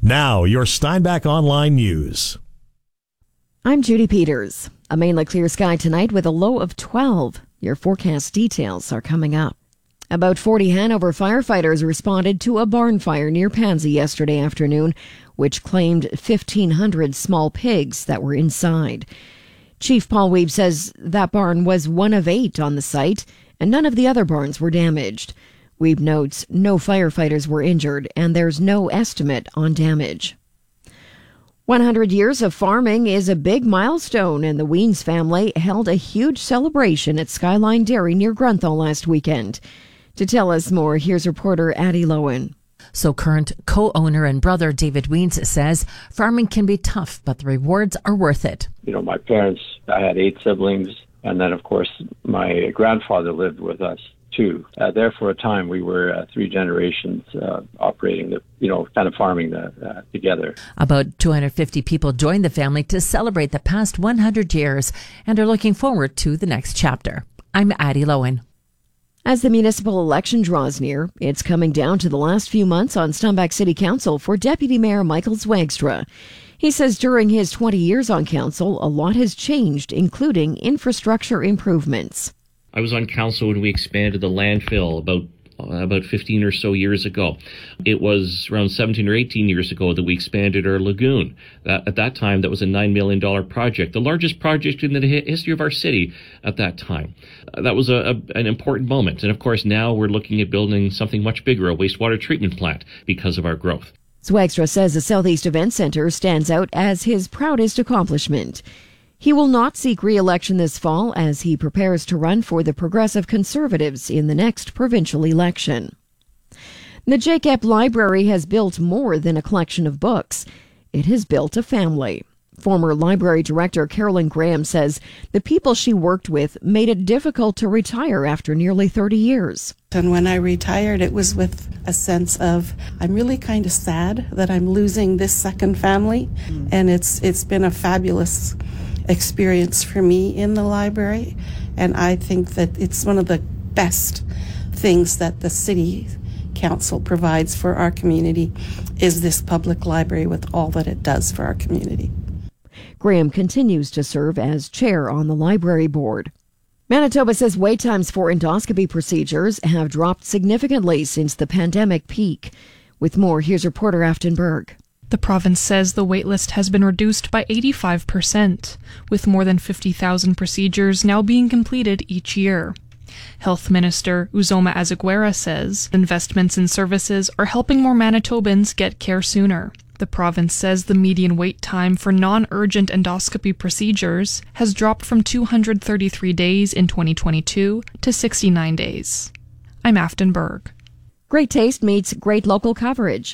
Now, your Steinbach Online News. I'm Judy Peters. A mainly clear sky tonight with a low of 12. Your forecast details are coming up. About 40 Hanover firefighters responded to a barn fire near Pansy yesterday afternoon, which claimed 1,500 small pigs that were inside. Chief Paul Weeb says that barn was one of 8 on the site, and none of the other barns were damaged. Weeb notes no firefighters were injured, and there's no estimate on damage. 100 years of farming is a big milestone, and the Weens family held a huge celebration at Skyline Dairy near Grunthal last weekend. To tell us more, here's reporter Addie Lowen. So current co-owner and brother David Weens says farming can be tough, but the rewards are worth it. You know, my parents, I had 8 siblings, and then, of course, my grandfather lived with us, too. There for a time, we were 3 generations operating kind of farming together. About 250 people joined the family to celebrate the past 100 years and are looking forward to the next chapter. I'm Addie Lowen. As the municipal election draws near, it's coming down to the last few months on Steinbach City Council for Deputy Mayor Michael Zwagstra. He says during his 20 years on council, a lot has changed, including infrastructure improvements. I was on council when we expanded the landfill about 15 or so years ago. It was around 17 or 18 years ago that we expanded our lagoon. At that time, that was a $9 million project, the largest project in the history of our city at that time. That was an important moment. And of course, now we're looking at building something much bigger, a wastewater treatment plant, because of our growth. Zwagstra says the Southeast Event Center stands out as his proudest accomplishment. He will not seek re-election this fall as he prepares to run for the Progressive Conservatives in the next provincial election. The Jake Epp Library has built more than a collection of books. It has built a family. Former library director Carolyn Graham says the people she worked with made it difficult to retire after nearly 30 years. And when I retired, it was with a sense of, I'm really kind of sad that I'm losing this second family. And it's been a fabulous experience for me in the library, and I think that it's one of the best things that the city council provides for our community is this public library with all that it does for our community. Graham continues to serve as chair on the library board. Manitoba says wait times for endoscopy procedures have dropped significantly since the pandemic peak. With more, here's reporter Afton Berg. The province says the waitlist has been reduced by 85%, with more than 50,000 procedures now being completed each year. Health Minister Uzoma Azaguera says investments in services are helping more Manitobans get care sooner. The province says the median wait time for non-urgent endoscopy procedures has dropped from 233 days in 2022 to 69 days. I'm Afton Berg. Great taste meets great local coverage.